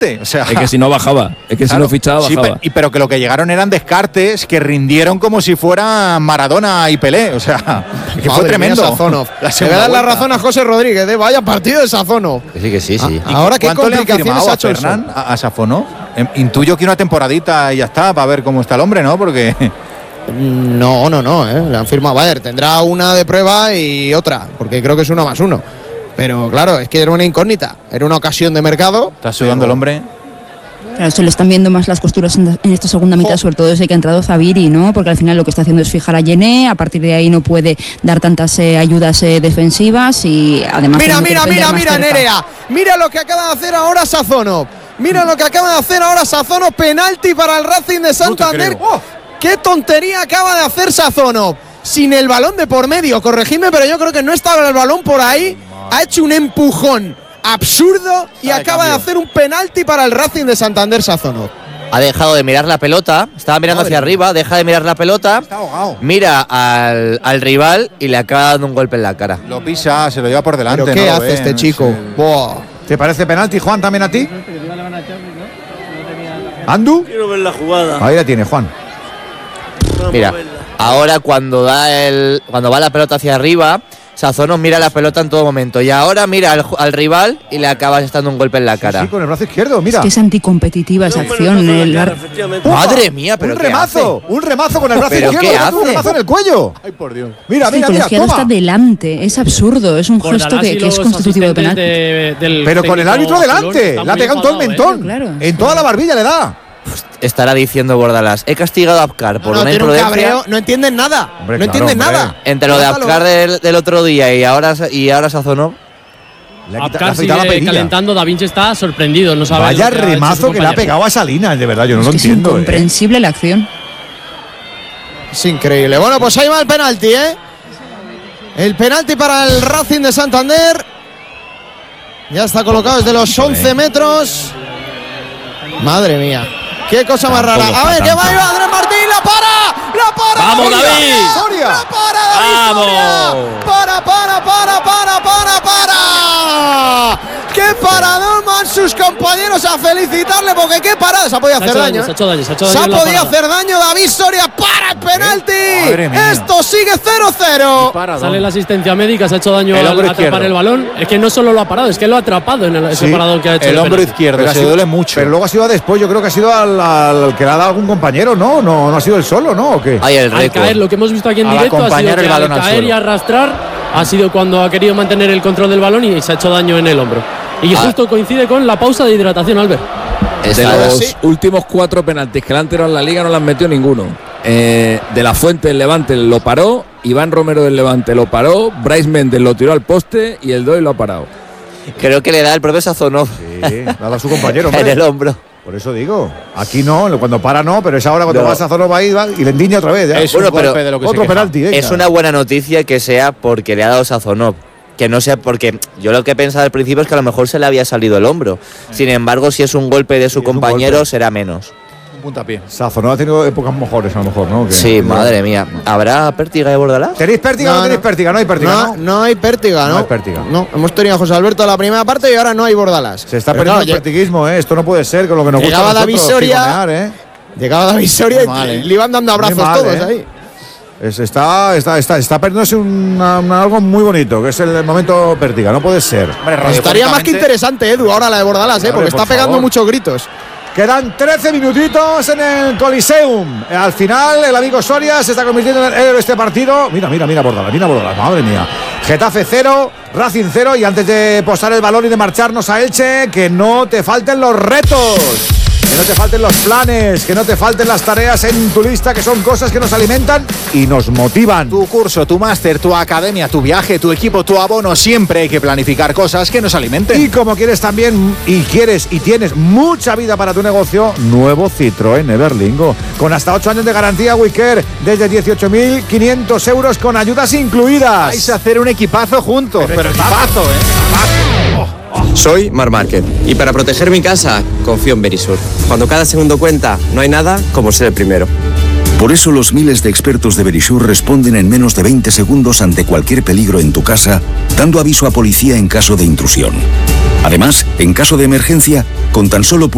O sea, es que si no bajaba, es que claro, si no fichaba bajaba. Sí, pero que lo que llegaron eran descartes que rindieron como si fueran Maradona y Pelé, o sea, que fue tremendo. Sazonov. Le voy a dar la razón a José Rodríguez, vaya partido de Sazonov. Sí. Ahora qué complicaciones ha hecho Fernán a Sazonov. Intuyo que una temporadita y ya está, para ver cómo está el hombre, ¿no? Porque no, le han firmado. A ver, tendrá una de prueba y otra, porque creo que es 1+1. Pero claro, es que era una incógnita, era una ocasión de mercado. Está sudando el hombre. Claro, se le están viendo más las costuras en esta segunda mitad, sobre todo desde que ha entrado Zaviri, ¿no? Porque al final lo que está haciendo es fijar a Yené, a partir de ahí no puede dar tantas ayudas defensivas y además... Mira, Nerea, mira lo que acaba de hacer ahora Sazonov. Penalti para el Racing de Santander. ¡Qué tontería acaba de hacer Sazonov! Sin el balón de por medio, corregidme, pero yo creo que no estaba el balón por ahí. Ha hecho un empujón absurdo y acaba de hacer un penalti para el Racing de Santander Sazonov. Ha dejado de mirar la pelota, estaba mirando hacia arriba, deja de mirar la pelota, mira al rival y le acaba dando un golpe en la cara. Lo pisa, se lo lleva por delante. ¿Pero qué hace este chico? ¿Te parece penalti, Juan, también a ti? ¿Andu? Quiero ver la jugada. Ahí la tiene, Juan. Mira, ahora cuando va la pelota hacia arriba, Sazonov mira la pelota en todo momento y ahora mira al rival y le acaba dando un golpe en la cara. Sí, con el brazo izquierdo, mira. Es que es anticompetitiva esa acción. Madre mía, pero un remazo con el brazo izquierdo. ¿Qué hace? Un remazo en el cuello. Ay, por Dios. Mira, el colegiado está delante, es absurdo, es un gesto que es constitutivo de penalti. Pero con el árbitro delante, le ha pegado en todo el mentón. Claro. En toda la barbilla le da. Estará diciendo Bordalás, he castigado a Apcar por una imprudencia. Cabreo, no entienden nada. Hombre, no entienden nada. Entre lo de Apcar del otro día y ahora Sazonov. Apcar sigue calentando, Da Vinci está sorprendido. No sabe vaya remazo que le ha pegado a Salinas, de verdad, yo no lo entiendo. Es incomprensible la acción. Es increíble. Bueno, pues ahí va el penalti, ¿eh? El penalti para el Racing de Santander. Ya está colocado desde los 11 metros. Madre mía. Qué cosa más rara. A ver, que va Andrés Martín, la para. ¡Vamos, David! La para, David. ¡Vamos! Para. ¡Qué paradón van sus compañeros a felicitarle! Porque qué parada. Se ha podido hacer daño. Se ha hecho daño. Se ha podido hacer daño David Soria para el penalti. Esto sigue 0-0. Sale la asistencia médica, se ha hecho daño al atrapar el balón. Es que no solo lo ha parado, es que lo ha atrapado en ese paradón que ha hecho. El hombro izquierdo, se duele mucho. Pero luego ha sido después, yo creo que ha sido al que le ha dado algún compañero, ¿no? No ha sido él solo, ¿no? ¿O qué? Al caer, lo que hemos visto aquí en directo ha sido que al caer y arrastrar ha sido cuando ha querido mantener el control del balón y se ha hecho daño en el hombro. Y justo coincide con la pausa de hidratación, Albert. De los últimos 4 penaltis que le han tirado en la Liga no le han metido ninguno. De la Fuente del Levante lo paró, Iván Romero del Levante lo paró, Brais Méndez lo tiró al poste y el Doy lo ha parado. Creo que le da el propio Sazonov. Sí, le ha dado a su compañero, en el hombro. Por eso digo, aquí no, cuando para no, pero es ahora cuando va a Sazonov ahí y le endiña otra vez. ¿Ya? Es otro penalti. Es una buena noticia que sea porque le ha dado Sazonov. Que no sea porque yo lo que he pensado al principio es que a lo mejor se le había salido el hombro. Sin embargo, si es un golpe de su compañero, será menos. Un puntapié. Sazonov ha tenido épocas mejores, a lo mejor, ¿no? Sí, madre mía. ¿Habrá pértiga de Bordalás? ¿Tenéis pértiga o no tenéis pértiga? No hay pértiga, ¿no? No hay pértiga, ¿no? No hay pértiga. No, hemos tenido a José Alberto en la primera parte y ahora no hay Bordalás. Se está perdiendo el pertiguismo, ¿eh? Esto no puede ser con lo que nos gusta a nosotros, piconear, Llegaba David Soria y le iban dando abrazos todos ahí. Está perdiéndose algo muy bonito, que es el momento pértiga, no puede ser. Estaría más que interesante, Edu, ahora la de Bordalás, porque está pegando muchos gritos. Quedan 13 minutitos en el Coliseum. Al final, el amigo Soria se está convirtiendo en el héroe de este partido. Mira Bordalás, madre mía. Getafe 0, Racing 0. Y antes de posar el balón y de marcharnos a Elche, que no te falten los retos. Que no te falten los planes, que no te falten las tareas en tu lista, que son cosas que nos alimentan y nos motivan. Tu curso, tu máster, tu academia, tu viaje, tu equipo, tu abono, siempre hay que planificar cosas que nos alimenten. Y como quieres también, y tienes mucha vida para tu negocio, nuevo Citroën Everlingo. Con hasta 8 años de garantía WeCare, desde 18.500 euros con ayudas incluidas. Vais a hacer un equipazo juntos, pero equipazo, Soy Marc Márquez y para proteger mi casa confío en Verisur. Cuando cada segundo cuenta, no hay nada como ser el primero. Por eso los miles de expertos de Verisur responden en menos de 20 segundos ante cualquier peligro en tu casa, dando aviso a policía en caso de intrusión. Además, en caso de emergencia, con tan solo